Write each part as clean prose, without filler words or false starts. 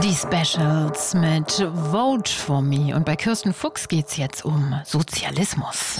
Die Specials mit Vote for Me. Und bei Kirsten Fuchs geht's jetzt um Sozialismus.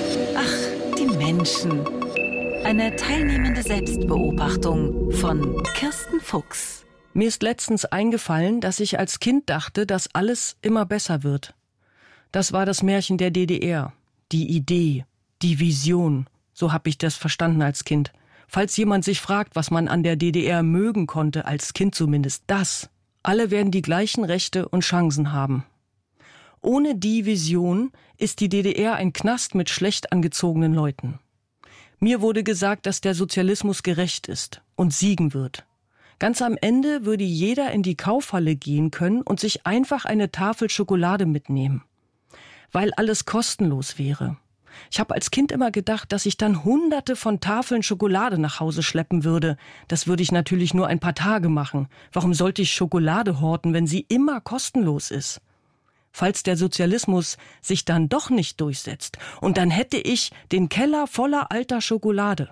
Ach, die Menschen. Eine teilnehmende Selbstbeobachtung von Kirsten Fuchs. Mir ist letztens eingefallen, dass ich als Kind dachte, dass alles immer besser wird. Das war das Märchen der DDR. Die Idee, die Vision. So habe ich das verstanden als Kind. Falls jemand sich fragt, was man an der DDR mögen konnte, als Kind zumindest, das. Alle werden die gleichen Rechte und Chancen haben. Ohne die Vision ist die DDR ein Knast mit schlecht angezogenen Leuten. Mir wurde gesagt, dass der Sozialismus gerecht ist und siegen wird. Ganz am Ende würde jeder in die Kaufhalle gehen können und sich einfach eine Tafel Schokolade mitnehmen, weil alles kostenlos wäre. Ich habe als Kind immer gedacht, dass ich dann Hunderte von Tafeln Schokolade nach Hause schleppen würde. Das würde ich natürlich nur ein paar Tage machen. Warum sollte ich Schokolade horten, wenn sie immer kostenlos ist? Falls der Sozialismus sich dann doch nicht durchsetzt, und dann hätte ich den Keller voller alter Schokolade.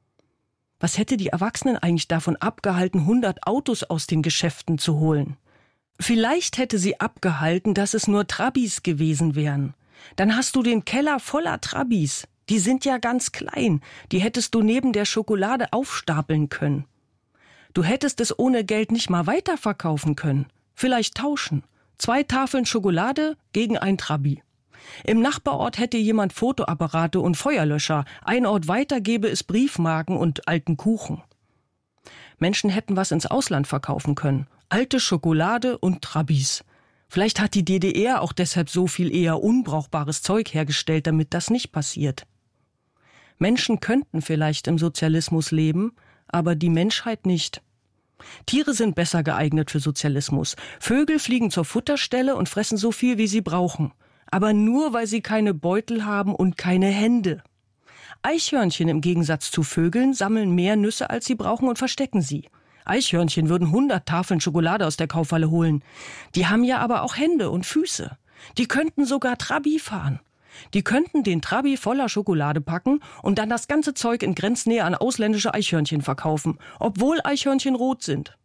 Was hätte die Erwachsenen eigentlich davon abgehalten, 100 Autos aus den Geschäften zu holen? Vielleicht hätte sie abgehalten, dass es nur Trabis gewesen wären. Dann hast du den Keller voller Trabis. Die sind ja ganz klein. Die hättest du neben der Schokolade aufstapeln können. Du hättest es ohne Geld nicht mal weiterverkaufen können. Vielleicht tauschen. 2 Tafeln Schokolade gegen ein Trabi. Im Nachbarort hätte jemand Fotoapparate und Feuerlöscher. Ein Ort weiter gäbe es Briefmarken und alten Kuchen. Menschen hätten was ins Ausland verkaufen können. Alte Schokolade und Trabis. Vielleicht hat die DDR auch deshalb so viel eher unbrauchbares Zeug hergestellt, damit das nicht passiert. Menschen könnten vielleicht im Sozialismus leben, aber die Menschheit nicht. Tiere sind besser geeignet für Sozialismus. Vögel fliegen zur Futterstelle und fressen so viel, wie sie brauchen. Aber nur, weil sie keine Beutel haben und keine Hände. Eichhörnchen im Gegensatz zu Vögeln sammeln mehr Nüsse, als sie brauchen, und verstecken sie. Eichhörnchen würden 100 Tafeln Schokolade aus der Kaufhalle holen. Die haben ja aber auch Hände und Füße. Die könnten sogar Trabi fahren. Die könnten den Trabi voller Schokolade packen und dann das ganze Zeug in Grenznähe an ausländische Eichhörnchen verkaufen, obwohl Eichhörnchen rot sind.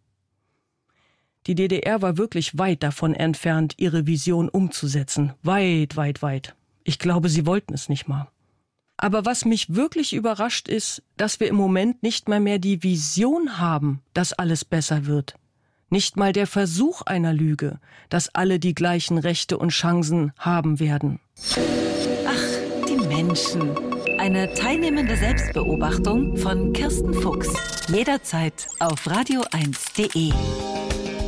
Die DDR war wirklich weit davon entfernt, ihre Vision umzusetzen. Weit, weit, weit. Ich glaube, sie wollten es nicht mal. Aber was mich wirklich überrascht ist, dass wir im Moment nicht mal mehr die Vision haben, dass alles besser wird. Nicht mal der Versuch einer Lüge, dass alle die gleichen Rechte und Chancen haben werden. Ach, die Menschen. Eine teilnehmende Selbstbeobachtung von Kirsten Fuchs. Jederzeit auf radio1.de.